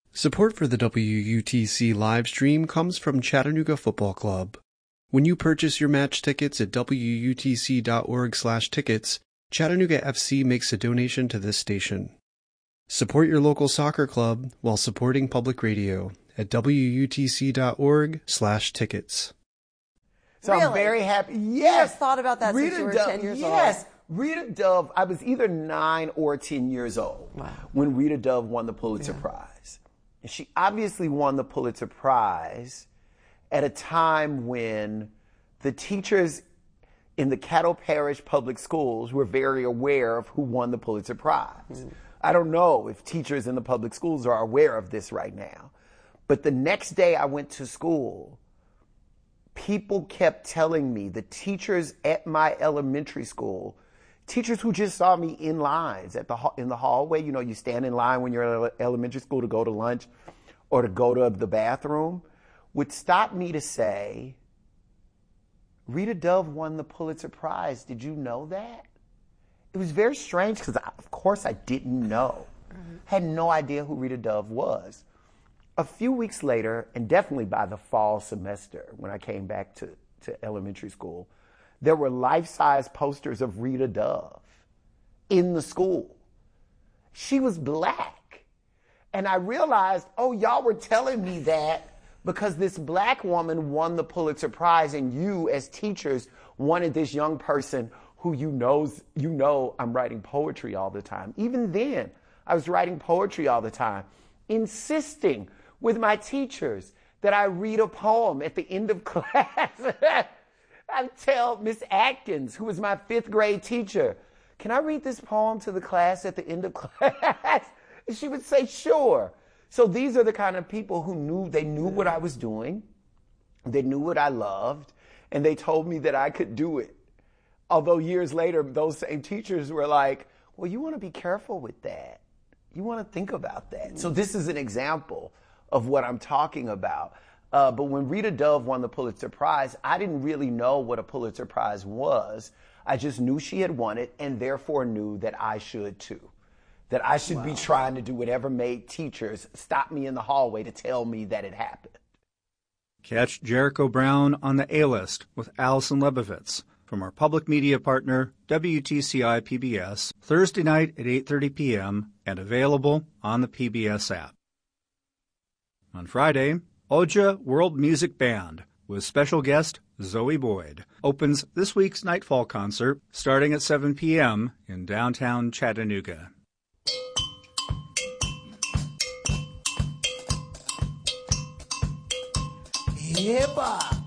Support for the WUTC live stream comes from Chattanooga Football Club. When you purchase your match tickets at wutc.org/tickets, Chattanooga FC makes a donation to this station. Support your local soccer club while supporting public radio at wutc.org/tickets. So really? I'm very happy. Yes. You have thought about that since you were 10 years old? Yes. Rita Dove, I was either 9 or 10 years old when Rita Dove won the Pulitzer Prize. And she obviously won the Pulitzer Prize at a time when the teachers in the Caddo Parish Public Schools were very aware of who won the Pulitzer Prize. I don't know if teachers in the public schools are aware of this right now. But the next day I went to school, people kept telling me, the teachers at my elementary school, teachers who just saw me in lines in the hallway, you know, you stand in line when you're in elementary school to go to lunch or to go to the bathroom, would stop me to say, Rita Dove won the Pulitzer Prize. Did you know that? It was very strange because, of course, I didn't know. Had no idea who Rita Dove was. A few weeks later, and definitely by the fall semester when I came back to elementary school, there were life-size posters of Rita Dove in the school. She was black. And I realized, oh, y'all were telling me that because this black woman won the Pulitzer Prize and you, as teachers, wanted this young person who you know I'm writing poetry all the time. Even then, I was writing poetry all the time, insisting with my teachers that I read a poem at the end of class. I tell Miss Atkins, who was my 5th grade teacher, can I read this poem to the class at the end of class? And she would say, sure. So these are the kind of people who knew what I was doing. They knew what I loved, and they told me that I could do it. Although years later, those same teachers were like, well, you want to be careful with that. You want to think about that. So this is an example of what I'm talking about. But when Rita Dove won the Pulitzer Prize, I didn't really know what a Pulitzer Prize was. I just knew she had won it and therefore knew that I should too. That I should be trying to do whatever made teachers stop me in the hallway to tell me that it happened. Catch Jericho Brown on the A-List with Allison Lebovitz from our public media partner, WTCI PBS, Thursday night at 8:30 p.m. and available on the PBS app. On Friday, Oja World Music Band with special guest Zoe Boyd opens this week's Nightfall concert starting at 7 p.m. in downtown Chattanooga. Hip-hop.